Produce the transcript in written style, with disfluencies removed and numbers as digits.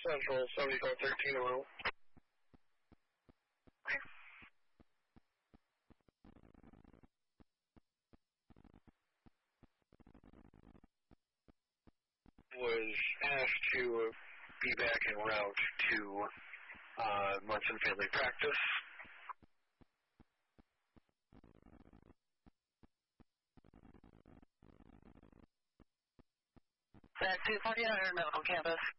Central 7413 en route. Okay. Was asked to be back en route to Munson Family Practice. That 249 Medical Campus.